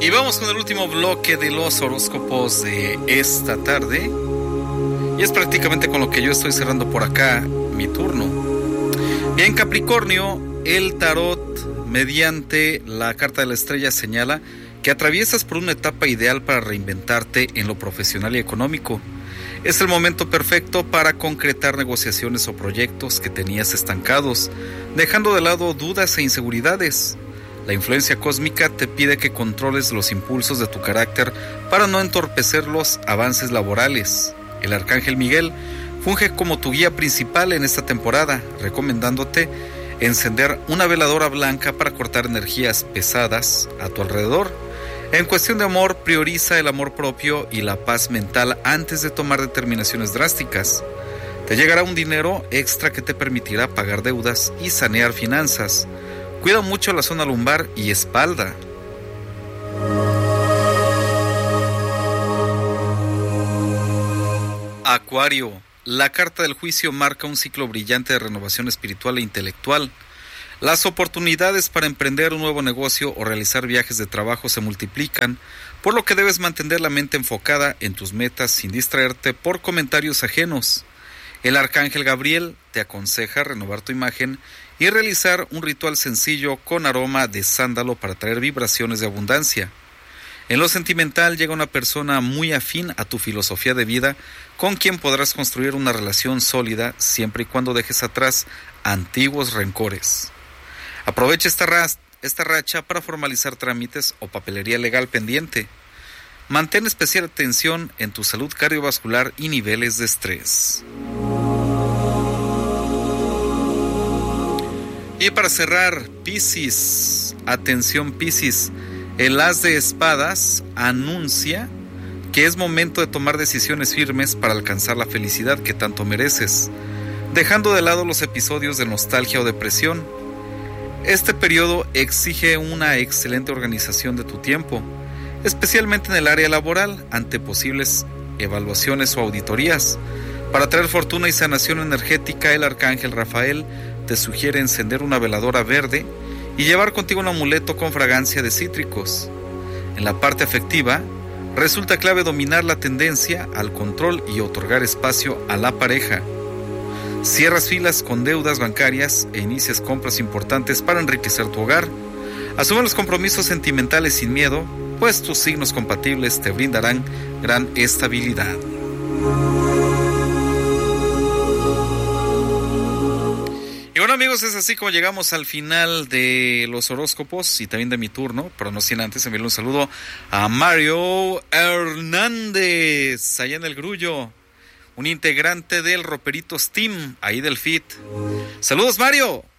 Y vamos con el último bloque de los horóscopos de esta tarde. Y es prácticamente con lo que yo estoy cerrando por acá mi turno. Bien, Capricornio, el tarot mediante la carta de la estrella señala que atraviesas por una etapa ideal para reinventarte en lo profesional y económico. Es el momento perfecto para concretar negociaciones o proyectos que tenías estancados, dejando de lado dudas e inseguridades. La influencia cósmica te pide que controles los impulsos de tu carácter para no entorpecer los avances laborales. El arcángel Miguel funge como tu guía principal en esta temporada, recomendándote encender una veladora blanca para cortar energías pesadas a tu alrededor. En cuestión de amor, prioriza el amor propio y la paz mental antes de tomar determinaciones drásticas. Te llegará un dinero extra que te permitirá pagar deudas y sanear finanzas. Cuida mucho la zona lumbar y espalda. Acuario, la carta del juicio marca un ciclo brillante de renovación espiritual e intelectual. Las oportunidades para emprender un nuevo negocio o realizar viajes de trabajo se multiplican, por lo que debes mantener la mente enfocada en tus metas sin distraerte por comentarios ajenos. El arcángel Gabriel te aconseja renovar tu imagen y realizar un ritual sencillo con aroma de sándalo para traer vibraciones de abundancia. En lo sentimental llega una persona muy afín a tu filosofía de vida, con quien podrás construir una relación sólida siempre y cuando dejes atrás antiguos rencores. Aprovecha esta racha para formalizar trámites o papelería legal pendiente. Mantén especial atención en tu salud cardiovascular y niveles de estrés. Y para cerrar, Piscis, atención Piscis, el as de espadas anuncia que es momento de tomar decisiones firmes para alcanzar la felicidad que tanto mereces, dejando de lado los episodios de nostalgia o depresión. Este periodo exige una excelente organización de tu tiempo, especialmente en el área laboral, ante posibles evaluaciones o auditorías. Para traer fortuna y sanación energética, el arcángel Rafael te sugiere encender una veladora verde y llevar contigo un amuleto con fragancia de cítricos. En la parte afectiva, resulta clave dominar la tendencia al control y otorgar espacio a la pareja. Cierras filas con deudas bancarias e inicias compras importantes para enriquecer tu hogar. Asume los compromisos sentimentales sin miedo, pues tus signos compatibles te brindarán gran estabilidad. Y bueno, amigos, es así como llegamos al final de los horóscopos y también de mi turno, pero no sin antes enviarle un saludo a Mario Hernández, allá en el Grullo, un integrante del Roperitos Team, ahí del FIT. ¡Saludos, Mario!